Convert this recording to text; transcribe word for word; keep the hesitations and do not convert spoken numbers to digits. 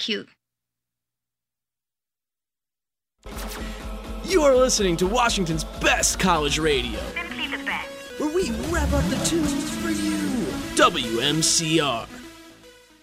you. You are listening to Washington's best college radio. Simply the best. Where we wrap up the tunes for you. W M C R.